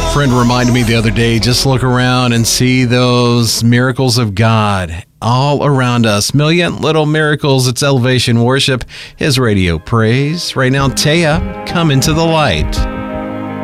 Friend reminded me the other day, just look around and see those miracles of God all around us. Million little miracles. It's Elevation Worship, His Radio Praise. Right now, Taya, Come Into the Light.